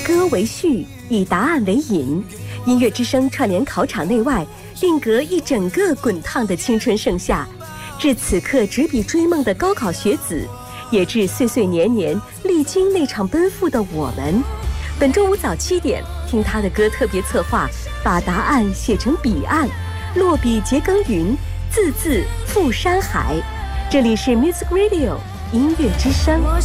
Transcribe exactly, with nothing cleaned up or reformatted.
歌为序，以答案为引，音乐之声串联考场内外，定格一整个滚烫的青春盛夏，致此刻执笔追梦的高考学子，也致岁岁年年历经那场奔赴的我们。本周五早七点，听他的歌特别策划，把答案写成彼岸，落笔结耕耘，字字赴山海。这里是 Music Radio 音乐之声。